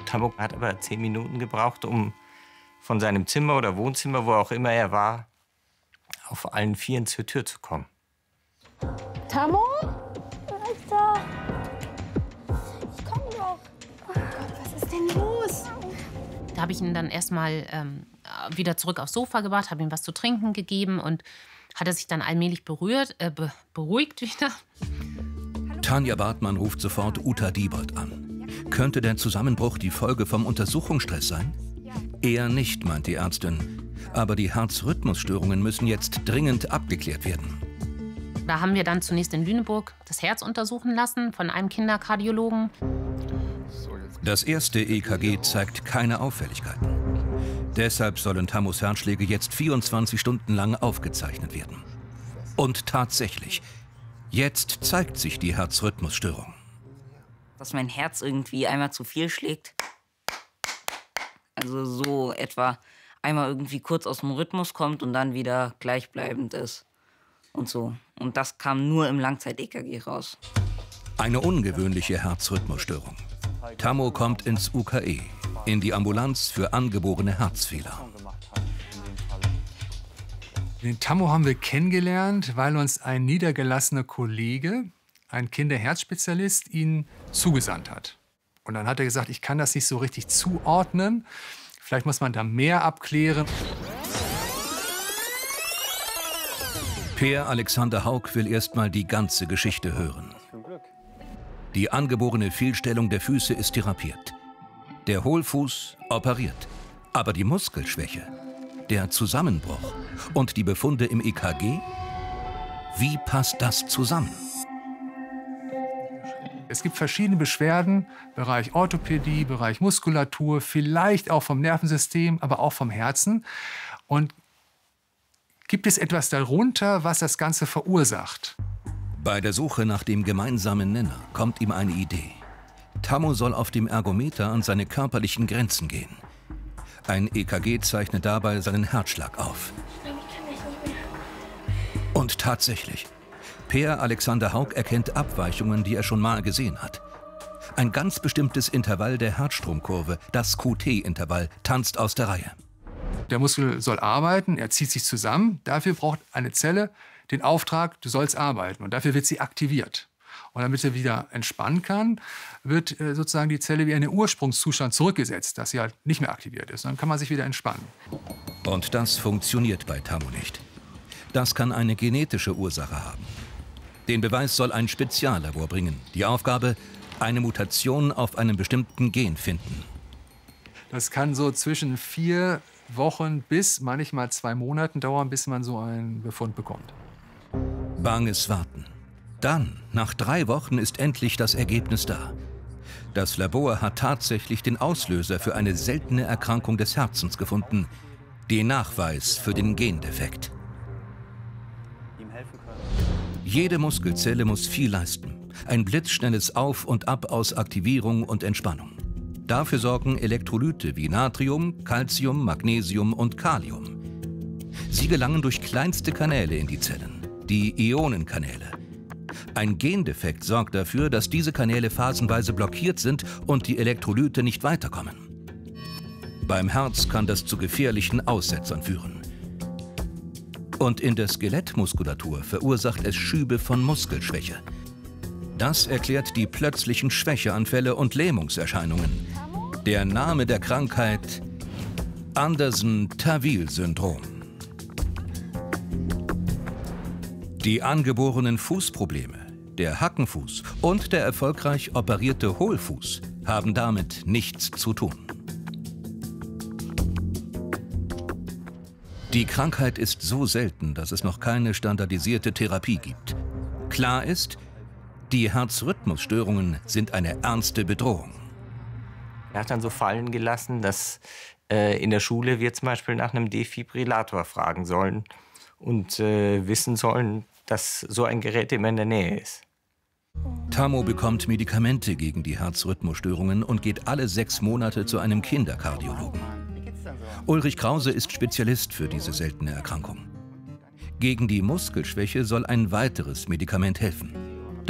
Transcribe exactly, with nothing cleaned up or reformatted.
Tammo hat aber zehn Minuten gebraucht, um von seinem Zimmer oder Wohnzimmer, wo auch immer er war, auf allen Vieren zur Tür zu kommen. Tammo? Alter! Ich komm doch. Oh Gott, was ist denn los? Da habe ich ihn dann erstmal ähm, wieder zurück aufs Sofa gebracht, habe ihm was zu trinken gegeben und hat er sich dann allmählich berührt, äh, be beruhigt wieder. Tanja Bartmann ruft sofort Uta Diebold an. Könnte der Zusammenbruch die Folge vom Untersuchungsstress sein? Eher nicht, meint die Ärztin. Aber die Herzrhythmusstörungen müssen jetzt dringend abgeklärt werden. Da haben wir dann zunächst in Lüneburg das Herz untersuchen lassen von einem Kinderkardiologen. Das erste E K G zeigt keine Auffälligkeiten. Deshalb sollen Tammos Herzschläge jetzt vierundzwanzig Stunden lang aufgezeichnet werden. Und tatsächlich, jetzt zeigt sich die Herzrhythmusstörung. Dass mein Herz irgendwie einmal zu viel schlägt. Also so etwa einmal irgendwie kurz aus dem Rhythmus kommt und dann wieder gleichbleibend ist. Und so. Und das kam nur im Langzeit-E K G raus. Eine ungewöhnliche Herzrhythmusstörung. Tammo kommt ins U K E, in die Ambulanz für angeborene Herzfehler. Den Tammo haben wir kennengelernt, weil uns ein niedergelassener Kollege, ein Kinderherzspezialist, ihn zugesandt hat. Und dann hat er gesagt, ich kann das nicht so richtig zuordnen. Vielleicht muss man da mehr abklären. Per Alexander Haug will erst mal die ganze Geschichte hören. Die angeborene Fehlstellung der Füße ist therapiert. Der Hohlfuß operiert. Aber die Muskelschwäche, der Zusammenbruch und die Befunde im E K G? Wie passt das zusammen? Es gibt verschiedene Beschwerden, Bereich Orthopädie, Bereich Muskulatur, vielleicht auch vom Nervensystem, aber auch vom Herzen. Und gibt es etwas darunter, was das Ganze verursacht? Bei der Suche nach dem gemeinsamen Nenner kommt ihm eine Idee. Tammo soll auf dem Ergometer an seine körperlichen Grenzen gehen. Ein E K G zeichnet dabei seinen Herzschlag auf. Und tatsächlich, Per Alexander Haug erkennt Abweichungen, die er schon mal gesehen hat. Ein ganz bestimmtes Intervall der Herzstromkurve, das Q T-Intervall, tanzt aus der Reihe. Der Muskel soll arbeiten, er zieht sich zusammen. Dafür braucht eine Zelle den Auftrag, du sollst arbeiten. Und dafür wird sie aktiviert. Und damit sie wieder entspannen kann, wird äh, sozusagen die Zelle wie in den Ursprungszustand zurückgesetzt, dass sie halt nicht mehr aktiviert ist. Dann kann man sich wieder entspannen. Und das funktioniert bei Tammo nicht. Das kann eine genetische Ursache haben. Den Beweis soll ein Speziallabor bringen. Die Aufgabe, eine Mutation auf einem bestimmten Gen finden. Das kann so zwischen vier Wochen bis manchmal zwei Monaten dauern, bis man so einen Befund bekommt. Banges Warten. Dann, nach drei Wochen, ist endlich das Ergebnis da. Das Labor hat tatsächlich den Auslöser für eine seltene Erkrankung des Herzens gefunden. Den Nachweis für den Gendefekt. Jede Muskelzelle muss viel leisten. Ein blitzschnelles Auf und Ab aus Aktivierung und Entspannung. Dafür sorgen Elektrolyte wie Natrium, Calcium, Magnesium und Kalium. Sie gelangen durch kleinste Kanäle in die Zellen, die Ionenkanäle. Ein Gendefekt sorgt dafür, dass diese Kanäle phasenweise blockiert sind und die Elektrolyte nicht weiterkommen. Beim Herz kann das zu gefährlichen Aussetzern führen. Und in der Skelettmuskulatur verursacht es Schübe von Muskelschwäche. Das erklärt die plötzlichen Schwächeanfälle und Lähmungserscheinungen. Der Name der Krankheit: Andersen-Tawil-Syndrom. Die angeborenen Fußprobleme, der Hackenfuß und der erfolgreich operierte Hohlfuß haben damit nichts zu tun. Die Krankheit ist so selten, dass es noch keine standardisierte Therapie gibt. Klar ist, die Herzrhythmusstörungen sind eine ernste Bedrohung. Er hat dann so fallen gelassen, dass äh, in der Schule wir zum Beispiel nach einem Defibrillator fragen sollen und äh, wissen sollen, dass so ein Gerät immer in der Nähe ist. Tammo bekommt Medikamente gegen die Herzrhythmusstörungen und geht alle sechs Monate zu einem Kinderkardiologen. Ulrich Krause ist Spezialist für diese seltene Erkrankung. Gegen die Muskelschwäche soll ein weiteres Medikament helfen.